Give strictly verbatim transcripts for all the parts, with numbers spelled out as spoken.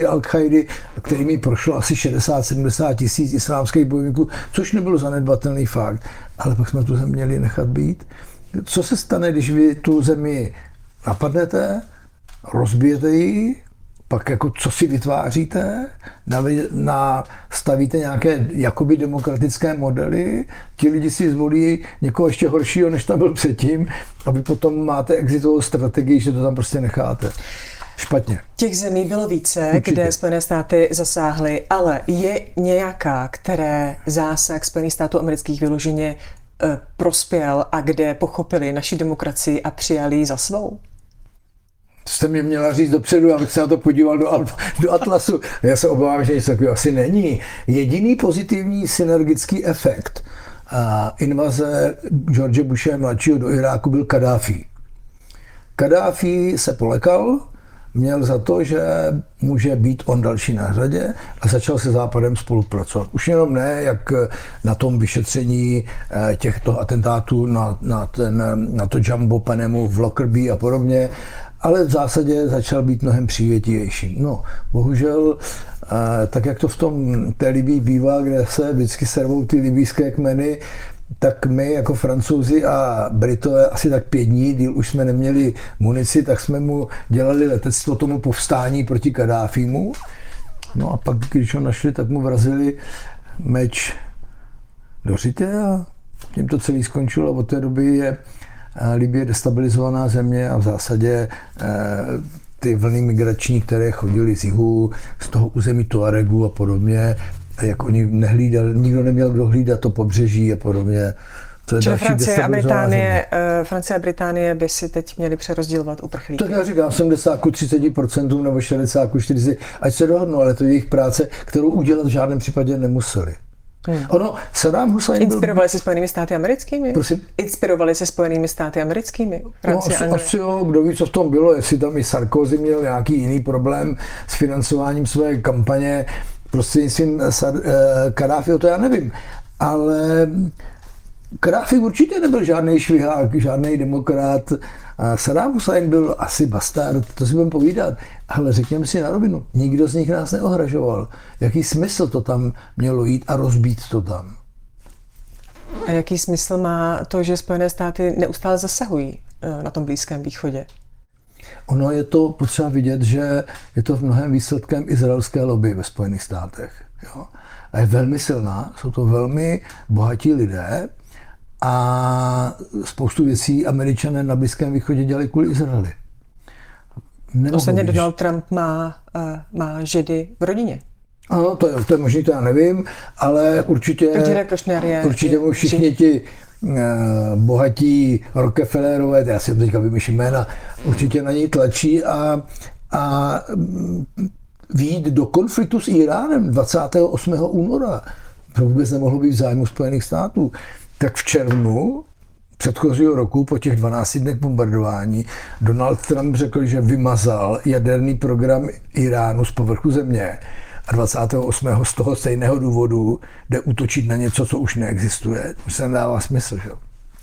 Al-Kaidy, kterými prošlo asi šedesát sedmdesát tisíc islámských bojovníků, což nebyl zanedbatelný fakt. Ale pak jsme tu zemi měli nechat být. Co se stane, když vy tu zemi napadnete, rozbijete ji, pak jako co si vytváříte, nastavíte nějaké jakoby demokratické modely, ti lidi si zvolí někoho ještě horšího, než tam byl předtím, a vy potom máte exitovou strategii, že to tam prostě necháte. Špatně. Těch zemí bylo více, Určitě. Kde Spojené státy zasáhly, ale je nějaká, které zásah Spojených států amerických vyloženě e, prospěl a kde pochopili naši demokracii a přijali ji za svou? Jste mě měla říct dopředu, abych se na to podíval do, do atlasu. Já se obávám, že něco takového asi není. Jediný pozitivní synergický efekt a invaze George Bushe mladšího do Iráku byl Kaddáfí. Kaddáfí se polekal, měl za to, že může být on další na řadě a začal se Západem spolupracovat. Už jenom ne, jak na tom vyšetření těchto atentátů na, na, ten, na to Jumbo Panemu v Lockerbie a podobně, ale v zásadě začal být mnohem přívětivější. No, bohužel, tak jak to v tom té Libii bývá, kde se vždycky servou ty libijské kmeny, tak my jako Francouzi a Britové asi tak pět dní, díl už jsme neměli munici, tak jsme mu dělali letectvo tomu povstání proti Kaddáfímu. No a pak, když ho našli, tak mu vrazili meč do řitě a tím to celé skončilo. Od té doby je Libye destabilizovaná země a v zásadě ty vlny migrační, které chodily z jihu, z toho území Tuaregu a podobně, jak oni nehlídali, nikdo neměl kdo hlídat to pobřeží a podobně. To je Čili další Francie a, Británie, země. Francie a Británie by si teď měli přerozdělovat uprchlíky. Tak já říkám sedmdesát ku třiceti procentům nebo šedesát ku čtyřiceti, ať se dohodnou, ale to je jejich práce, kterou udělat v žádném případě nemuseli. Hmm. Ono, Saddam Hussein Inspirovali se Spojenými státy americkými? Prosím? Inspirovali se Spojenými státy americkými? Francie, no, asi, asi jo, kdo ví, co v tom bylo, jestli tam i Sarkozy měl nějaký jiný problém s financováním své kampaně prostřednictvím Kaddáfího, to já nevím. Ale Kaddáfí určitě nebyl žádný švihák, žádný demokrat. Saddam Hussein byl asi bastard, to si budeme povídat. Ale řekněme si na rovinu, nikdo z nich nás neohražoval. Jaký smysl to tam mělo jít a rozbít to tam? A jaký smysl má to, že Spojené státy neustále zasahují na tom Blízkém východě? Ono je to potřeba vidět, že je to v mnohem výsledkem izraelské lobby ve Spojených státech. Jo? A je velmi silná, jsou to velmi bohatí lidé a spoustu věcí Američané na Blízkém východě dělají kvůli Izraeli. Ostatně Donald Trump má, má Židy v rodině. Ano, to je, to je možný, to já nevím, ale určitě, je, určitě mu všichni ti uh, bohatí Rockefellerové, já si teďka vymýšlím jména, určitě na něj tlačí a, a vyjít do konfliktu s Iránem dvacátého osmého února. To vůbec nemohlo být v zájmu Spojených států. Tak v červnu předchozího roku, po těch dvanácti dnech bombardování, Donald Trump řekl, že vymazal jaderný program Iránu z povrchu země. A dvacátého osmého z toho stejného důvodu jde útočit na něco, co už neexistuje. To se nedává smysl, že?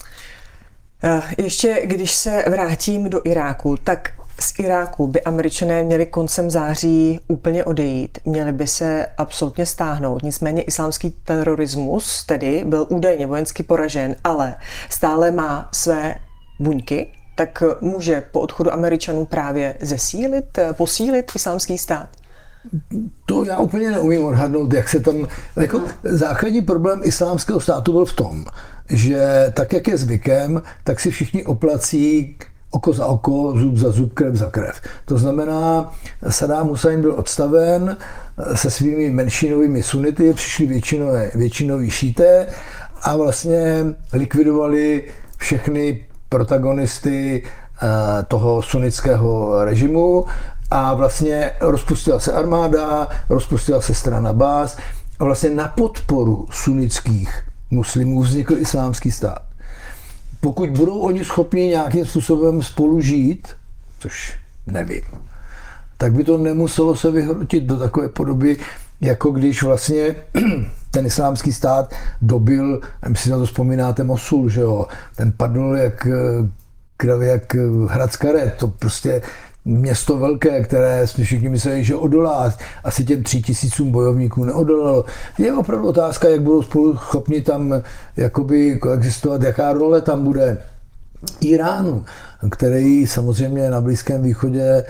Ještě když se vrátím do Iráku, tak z Iráku by Američané měli koncem září úplně odejít, měli by se absolutně stáhnout. Nicméně islámský terorismus tedy byl údajně vojensky poražen, ale stále má své buňky, tak může po odchodu Američanů právě zesílit, posílit islámský stát? To já úplně neumím odhadnout, jak se tam... Jako základní problém islámského státu byl v tom, že tak, jak je zvykem, tak si všichni oplací oko za oko, zub za zub, krev za krev. To znamená, Saddam Hussein byl odstaven se svými menšinovými sunity, přišli většinové, většinoví šíté a vlastně likvidovali všechny protagonisty toho sunnického režimu a vlastně rozpustila se armáda, rozpustila se strana Bás a vlastně na podporu sunnických muslimů vznikl islámský stát. Pokud budou oni schopni nějakým způsobem spolu žít, což nevím, tak by to nemuselo se vyhrotit do takové podoby, jako když vlastně ten islámský stát dobil, nevím, si na to vzpomínáte, Mosul, že jo, ten padl jak, jak hrad z karet, to prostě město velké, které všichni mysleli, že odolá, asi těm tří tisícům bojovníků neodolalo. Je opravdu otázka, jak budou spolu schopni tam jakoby koexistovat, jaká role tam bude Iránu, který samozřejmě na Blízkém východě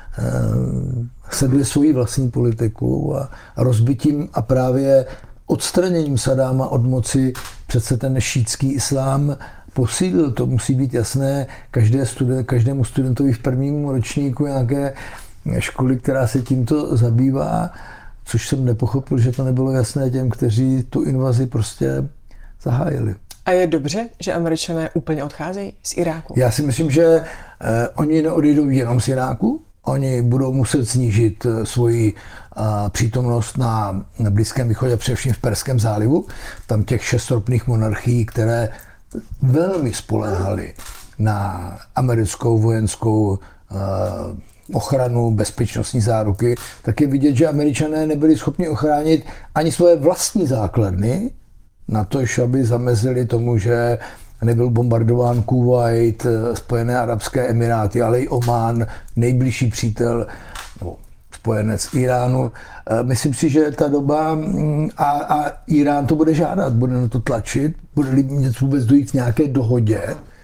sleduje svoji vlastní politiku a rozbitím a právě odstraněním Sadáma od moci přece ten šítský islám posílil. To musí být jasné každé student, každému studentovi v prvním ročníku nějaké školy, která se tímto zabývá, což jsem nepochopil, že to nebylo jasné těm, kteří tu invazi prostě zahájili. A je dobře, že Američané úplně odcházejí z Iráku? Já si myslím, že eh, oni neodejdou jenom z Iráku, oni budou muset snížit svoji a, přítomnost na, na Blízkém východě, především v Perském zálivu. Tam těch šest ropných monarchií, které velmi spoléhaly na americkou vojenskou a, ochranu, bezpečnostní záruky, tak je vidět, že Američané nebyli schopni ochránit ani svoje vlastní základny, na to, aby zamezili tomu, že nebyl bombardován Kuvajt, Spojené arabské emiráty, ale i Omán, nejbližší přítel, no, spojenec Iránu. Myslím si, že ta doba a, a Irán to bude žádat, bude na to tlačit, bude vůbec dojít k nějaké dohodě,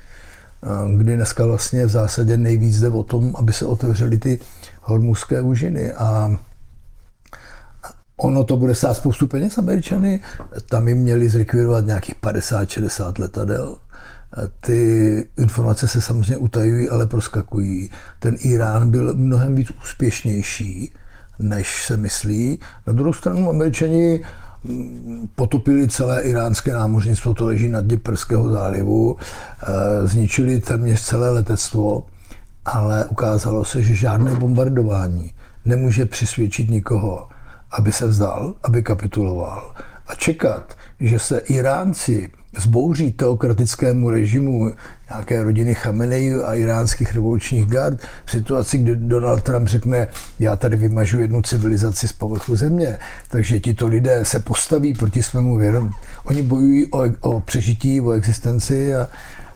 kdy dneska vlastně v zásadě nejvíc jde o tom, aby se otevřely ty hormuzské úžiny. A ono to bude stát spoustu peněz. Američany, tam jim měli zlikvidovat nějakých padesát šedesát letadel. Ty informace se samozřejmě utajují, ale proskakují. Ten Irán byl mnohem víc úspěšnější, než se myslí. Na druhou stranu Američani potopili celé iránské námořnictvo, to leží na dně Perského zálivu, zničili téměř celé letectvo, ale ukázalo se, že žádné bombardování nemůže přisvědčit nikoho, aby se vzdal, aby kapituloval a čekat, že se Iránci zbouří teokratickému režimu nějaké rodiny Chameneji a iránských revolučních gard v situaci, kdy Donald Trump řekne, já tady vymažu jednu civilizaci z povrchu země, takže tito lidé se postaví proti svému vědomí. Oni bojují o, o přežití, o existenci a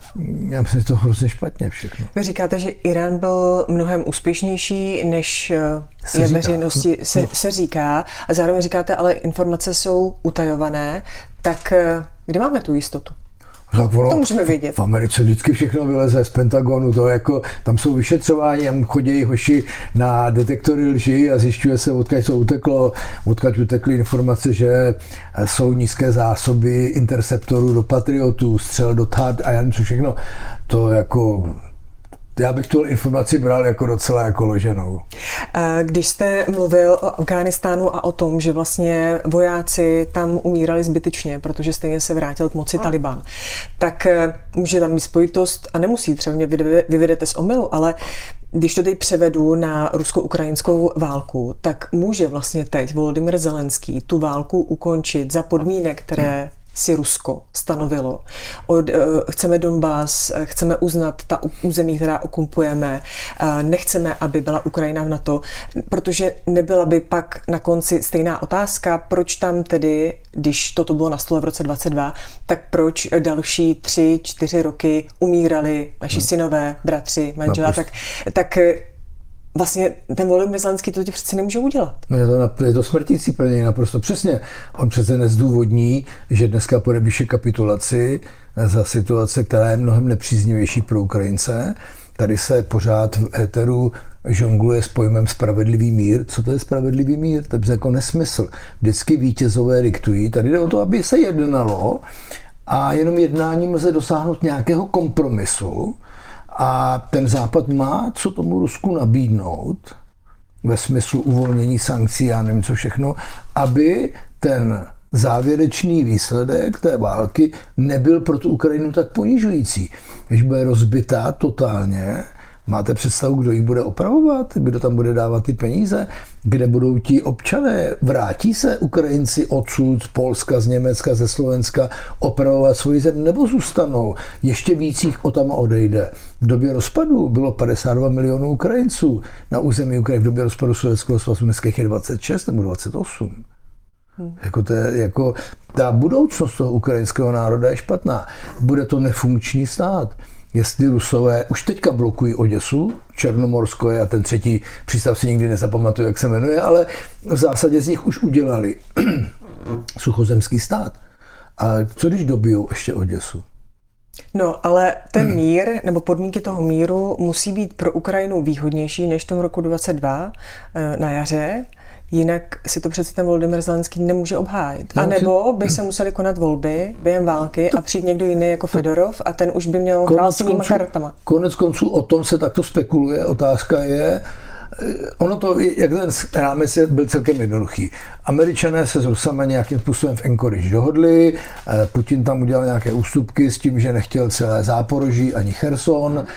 já myslím, že to hrozně špatně všechno. Vy říkáte, že Irán byl mnohem úspěšnější, než se je veřejnosti se, no. se říká. A zároveň říkáte, ale informace jsou utajované. Tak kde máme tu jistotu? Tak ono, to můžeme vědět. V Americe vždycky všechno vyleze z Pentagonu, to jako, tam jsou vyšetřování, tam chodí hoši na detektory lži a zjišťuje se, odkud to uteklo, odkud utekly informace, že jsou nízké zásoby interceptorů do Patriotů, střel do T A D a já nevím co všechno. To jako... Já bych tu informaci bral jako docela jako loženou. Když jste mluvil o Afghánistánu a o tom, že vlastně vojáci tam umírali zbytečně, protože stejně se vrátil k moci Taliban, tak může tam být spojitost a nemusí, třeba mě vyvedete z omylu, ale když to teď převedu na rusko-ukrajinskou válku, tak může vlastně teď Volodymyr Zelenský tu válku ukončit za podmínek, které si Rusko stanovilo. Od, chceme Donbas, chceme uznat ta území, která okupujeme, nechceme, aby byla Ukrajina v NATO, protože nebyla by pak na konci stejná otázka, proč tam tedy, když toto bylo na stole v roce dvacet dva, tak proč další tři, čtyři roky umírali naši synové, bratři, manželé, tak, tak vlastně ten Volodymyr Zelenský to přece nemůže udělat. No je, to, je to smrtící pro něj naprosto přesně. On přece nezdůvodní, že dneska podepíše kapitulaci za situace, která je mnohem nepříznivější pro Ukrajince. Tady se pořád v éteru žongluje s pojmem spravedlivý mír. Co to je spravedlivý mír? To je jako nesmysl. Vždycky vítězové diktují. Tady jde o to, aby se jednalo a jenom jednáním lze dosáhnout nějakého kompromisu. A ten Západ má co tomu Rusku nabídnout ve smyslu uvolnění sankcí, já nevím co všechno, aby ten závěrečný výsledek té války nebyl pro tu Ukrajinu tak ponižující. Když bude rozbitá totálně, máte představu, kdo ji bude opravovat, kdo tam bude dávat ty peníze, kde budou ti občané, vrátí se Ukrajinci odsud, z Polska, z Německa, ze Slovenska opravovat svoji zem, nebo zůstanou, ještě víc jich o tam odejde. V době rozpadu bylo padesát dva milionů Ukrajinců na území Ukrajiny, v době rozpadu Sovětského svazu dneska je dvacet šest nebo dvacet osm. Hmm. Jako, to je, jako ta budoucnost toho ukrajinského národa je špatná. Bude to nefunkční stát. jestli Rusové už teďka blokují Oděsu, Černomorsko je a ten třetí přístav si nikdy nezapamatuju, jak se jmenuje, ale v zásadě z nich už udělali suchozemský stát. A co když dobijou ještě Oděsu? No, ale ten mír, nebo podmínky toho míru musí být pro Ukrajinu výhodnější než v tom roku dvacet dva na jaře, jinak si to přece ten Volodymyr Zelenský nemůže obhájit. A nebo by se museli konat volby během války a přijít někdo jiný jako Fedorov a ten už by měl hrát s jinýma kartama. Konec konců o tom se takto spekuluje. Otázka je, ono to, jak ten rámec byl celkem jednoduchý. Američané se s Rusama nějakým způsobem v Anchorage dohodli, Putin tam udělal nějaké ústupky s tím, že nechtěl celé Záporoží ani Cherson.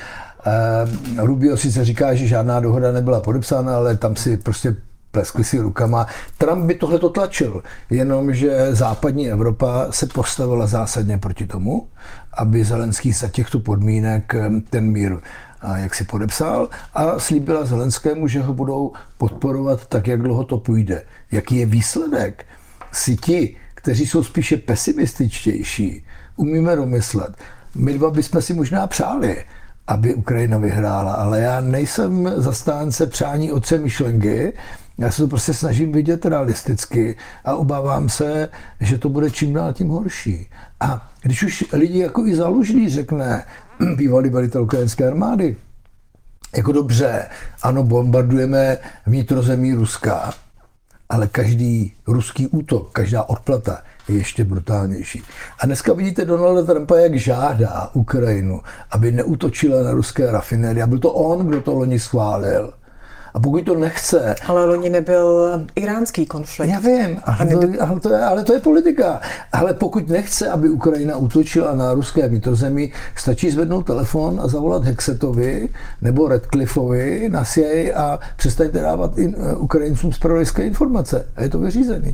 Rubio sice říká, že žádná dohoda nebyla podepsána, ale tam si prostě pleskli si rukama. Trump by tohle to tlačil, jenomže západní Evropa se postavila zásadně proti tomu, aby Zelenský za těchto podmínek ten mír jak si podepsal a slíbila Zelenskému, že ho budou podporovat tak, jak dlouho to půjde. Jaký je výsledek? Si ti, kteří jsou spíše pesimističtější, umíme domyslet. My dva bychom si možná přáli, aby Ukrajina vyhrála, ale já nejsem zastánce přání otce myšlenky, já se to prostě snažím vidět realisticky a obávám se, že to bude čím dál tím horší. A když už lidi jako i Zalužný řekne, bývalý velitel ukrajinské armády, jako dobře, ano, bombardujeme vnitrozemí Ruska, ale každý ruský útok, každá odplata je ještě brutálnější. A dneska vidíte Donalda Trumpa, jak žádá Ukrajinu, aby neútočila na ruské rafinérie. A byl to on, kdo to loni schválil. A pokud to nechce... Ale loni nebyl iránský konflikt. Já vím, ale to, ale, to je, ale to je politika. Ale pokud nechce, aby Ukrajina útočila na ruské vnitrozemí, stačí zvednout telefon a zavolat Hexetovi nebo Radcliffeovi na C I A a přestaňte dávat in, Ukrajincům zpravodajské informace. A je to vyřízený.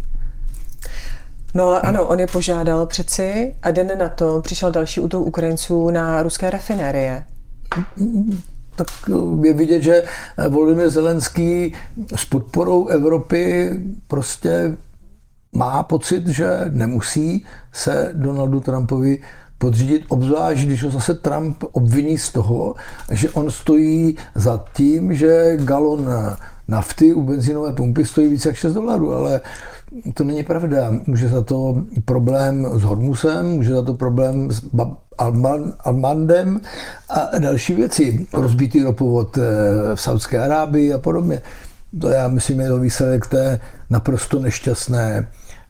No ale ano, on je požádal přeci a den na to přišel další útok Ukrajinců na ruské rafinérie. Tak je vidět, že Volodymyr Zelenský s podporou Evropy prostě má pocit, že nemusí se Donaldu Trumpovi podřídit, obzvlášť když ho zase Trump obviní z toho, že on stojí za tím, že galon nafty u benzínové pumpy stojí více jak šest dolarů, ale to není pravda. Může za to problém s Hormusem, může za to problém s Almandem a další věci. Rozbitý ropovod v Saudské Arábii a podobně. To já myslím je to výsledek té naprosto nešťastné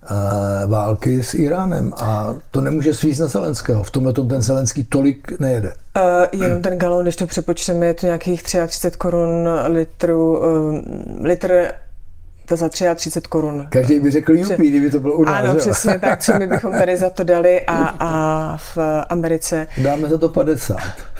války s Iránem a to nemůže svízt na Zelenského. V tomhle ten Zelenský tolik nejede. Uh, jenom ten galon, když to přepočteme, je to nějakých třicet tři korun litru, uh, litr to za třicet tři korun. Každý by řekl jupí, kdyby to bylo u nás. Ano, přesně tak, co my bychom tady za to dali a, a v Americe... Dáme za to padesát.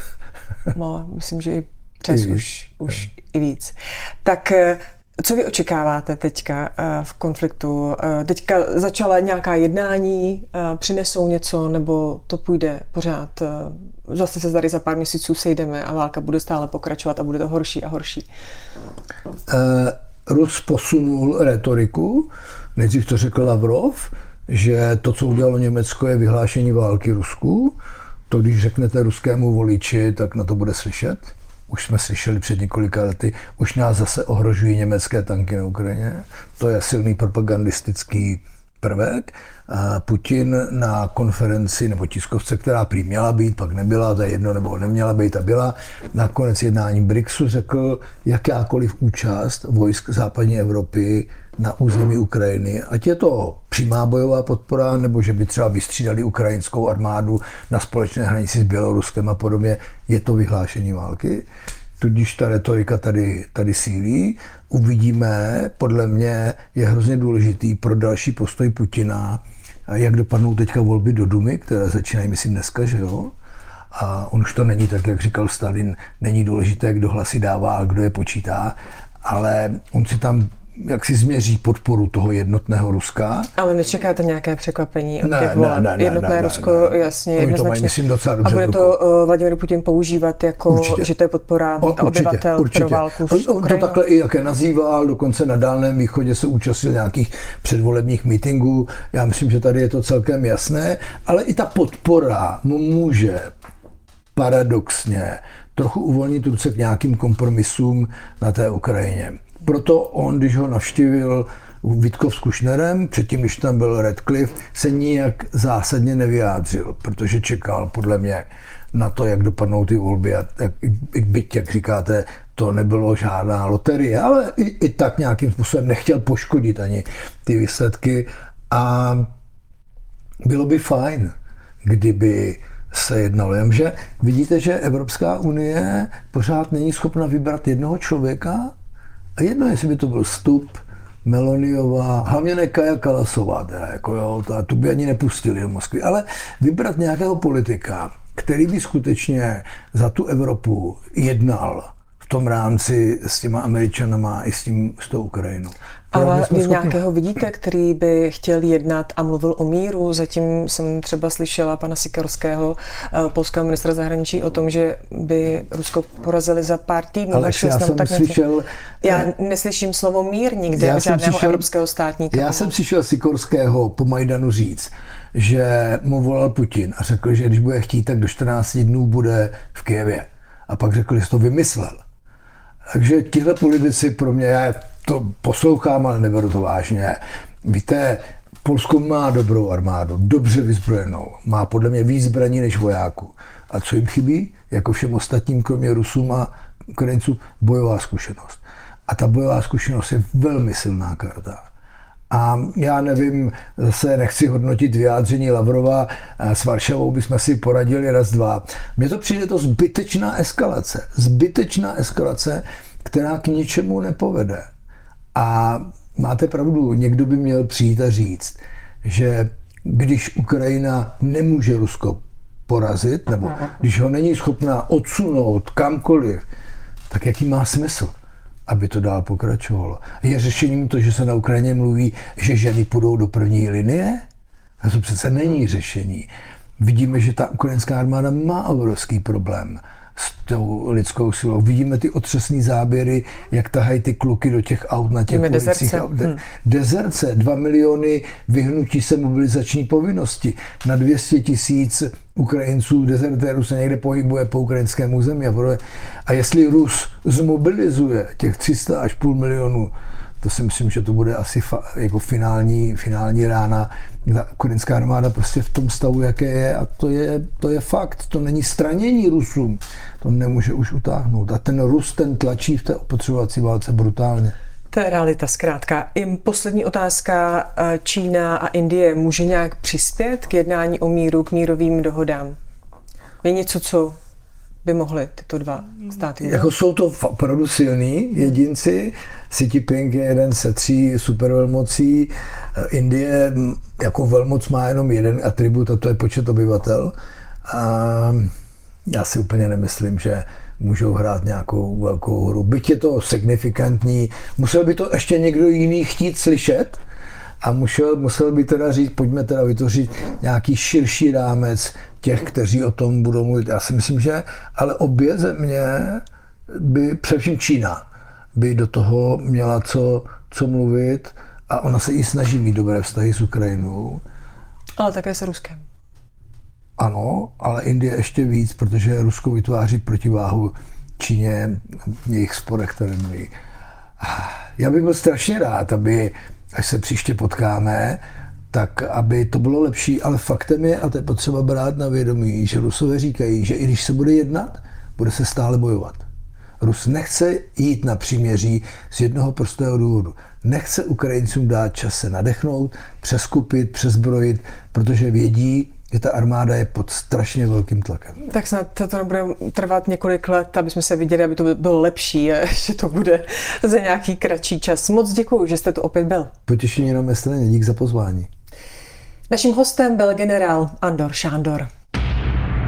No, myslím, že i přes už, už i víc. Tak co vy očekáváte teďka v konfliktu? Teďka začala nějaká jednání, přinesou něco, nebo to půjde pořád? Zase se tady za pár měsíců sejdeme a válka bude stále pokračovat a bude to horší a horší. Uh... Rus posunul retoriku, nejdřív to řekl Lavrov, že to, co udělalo Německo, je vyhlášení války Rusku. To, když řeknete ruskému voliči, tak na to bude slyšet. Už jsme slyšeli před několika lety, už nás zase ohrožují německé tanky na Ukrajině. To je silný propagandistický prvek. A Putin na konferenci nebo tiskovce, která prý měla být, pak nebyla, to je jedno, nebo neměla být a byla, na konec jednání BRICSu řekl, jakákoliv účast vojsk západní Evropy na území Ukrajiny, ať je to přímá bojová podpora, nebo že by třeba vystřídali ukrajinskou armádu na společné hranici s Běloruskem a podobně, je to vyhlášení války. Tudíž ta retorika tady, tady sílí. Uvidíme, podle mě je hrozně důležitý pro další postoj Putina, jak dopadnou teďka volby do Dumy, které začínají, myslím, dneska, že jo? A on už to není tak, jak říkal Stalin, není důležité, kdo hlasy dává a kdo je počítá, ale on si tam jak si změří podporu toho jednotného Ruska. Ale nečekáte nějaké překvapení od ne, těch voleb? Ne, ne, Jednotné ne, Rusko, ne, ne. jasně, Oni to mají, myslím, docela dobře. A bude to uh, Vladimir Putin používat jako, určitě. Že to je podpora o, určitě, obyvatel určitě. pro válku s On, on to takhle i jaké nazýval, dokonce na Dálném východě se účastnil nějakých předvolebních mítinků. Já myslím, že tady je to celkem jasné, ale i ta podpora mu může paradoxně trochu uvolnit ruce k nějakým kompromisům na té Ukrajině. Proto on, když ho navštívil Witkov s Kušnerem, předtím, když tam byl Radcliffe, se nijak zásadně nevyjádřil, protože čekal podle mě na to, jak dopadnou ty volby. A jak, byť, jak říkáte, to nebylo žádná loterie, ale i, i tak nějakým způsobem nechtěl poškodit ani ty výsledky. A bylo by fajn, kdyby se jednalo. Jenže vidíte, že Evropská unie pořád není schopna vybrat jednoho člověka a jedno, jestli by to byl Stubb, Meloniová, hlavně ne Kaja Kalasová, teda, jako jo, ta, tu by ani nepustili do Moskvy, ale vybrat nějakého politika, který by skutečně za tu Evropu jednal v tom rámci s těma Američanama i s, tím, s tou Ukrajinou. Ale vy nějakého vidíte, který by chtěl jednat a mluvil o míru? Zatím jsem třeba slyšela pana Sikorského, polského ministra zahraničí, o tom, že by Rusko porazili za pár týdnů. Ale já jsem tak slyšel... Já neslyším slovo mír nikde od žádného přišel, evropského státníka. Já jsem slyšel Sikorského po Majdanu říct, že mu volal Putin a řekl, že když bude chtít, tak do čtrnácti dnů bude v Kyjevě. A pak řekl, že to vymyslel. Takže tihle politici pro mě, já to poslouchám, ale neberu to vážně. Víte, Polsko má dobrou armádu, dobře vyzbrojenou, má podle mě víc zbraní než vojáků. A co jim chybí? Jako všem ostatním, kromě Rusům a Ukrajinců, bojová zkušenost. A ta bojová zkušenost je velmi silná karta. A já nevím, zase nechci hodnotit vyjádření Lavrova, s Varšavou bychom si poradili raz, dva. Mně to přijde to zbytečná eskalace. Zbytečná eskalace, která k ničemu nepovede. A máte pravdu, někdo by měl přijít a říct, že když Ukrajina nemůže Rusko porazit, nebo když ho není schopná odsunout kamkoliv, tak jaký má smysl, aby to dál pokračovalo? Je řešením to, že se na Ukrajině mluví, že ženy půjdou do první linie? A to přece není řešení. Vidíme, že ta ukrajinská armáda má obrovský problém s tou lidskou silou. Vidíme ty otřesné záběry, jak tahají ty kluky do těch aut na těch ulicích. Hmm. Dezerce, dva miliony vyhnutí se mobilizační povinnosti. Na dvě stě tisíc Ukrajinců, dezertérů se někde pohybuje po ukrajinském území. A jestli Rus zmobilizuje těch tři sta až půl milionu, to si myslím, že to bude asi fa- jako finální, finální rána. Ta ukrajinská armáda prostě v tom stavu, jaké je, a to je, to je fakt. To není stranění Rusům. To nemůže už utáhnout. A ten Rus, ten tlačí v té opotřebovací válce brutálně. To je realita zkrátka. I poslední otázka. Čína a Indie může nějak přispět k jednání o míru, k mírovým dohodám? Je něco, co by mohly tyto dva státy? Jako jsou to opravdu silní jedinci. Xi Jinping je jeden ze tří supervelmocí. Indie jako velmoc má jenom jeden atribut, a to je počet obyvatel. A já si úplně nemyslím, že můžou hrát nějakou velkou hru. Byť je to signifikantní, musel by to ještě někdo jiný chtít slyšet a musel, musel by teda říct, pojďme teda vytvořit nějaký širší rámec těch, kteří o tom budou mluvit. Já si myslím, že ale obě země by, především Čína, by do toho měla co, co mluvit a ona se i snaží mít dobré vztahy s Ukrajinou. Ale také s Ruskem. Ano, ale Indie ještě víc, protože Rusko vytváří protiváhu Číně v jejich sporech, které mají. Já bych byl strašně rád, aby, až se příště potkáme, tak aby to bylo lepší, ale faktem je, a to je potřeba brát na vědomí, že Rusové říkají, že i když se bude jednat, bude se stále bojovat. Rus nechce jít na příměří z jednoho prostého důvodu. Nechce Ukrajincům dát čas se nadechnout, přeskupit, přezbrojit, protože vědí, že ta armáda je pod strašně velkým tlakem. Tak snad to nebude trvat několik let, aby jsme se viděli, aby to bylo lepší, že to bude za nějaký kratší čas. Moc děkuji, že jste tu opět byl. Potěšení na mé straně, dík za pozvání. Naším hostem byl generál Andor Šándor.